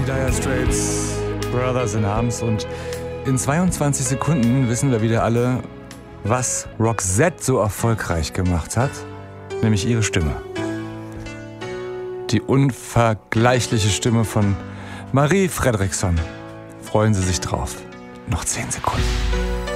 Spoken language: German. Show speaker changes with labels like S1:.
S1: die Dire Straits, Brothers in Arms. Und in 22 Sekunden wissen wir wieder alle, was Roxette so erfolgreich gemacht hat, nämlich ihre Stimme. Die unvergleichliche Stimme von Marie Fredriksson. Freuen Sie sich drauf. Noch 10 Sekunden.